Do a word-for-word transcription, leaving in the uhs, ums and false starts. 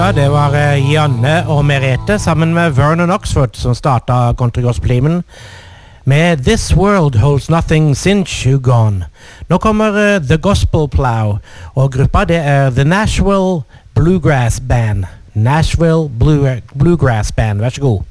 Ja, det var uh, Janne og Merete sammen med Vernon Oxford som startet Country Gospel-limen med This World Holds Nothing Since You Gone. Nå kommer uh, The Gospel Plow, og gruppa det er The Nashville Bluegrass Band. Nashville Blue Bluegrass Band, vær så god.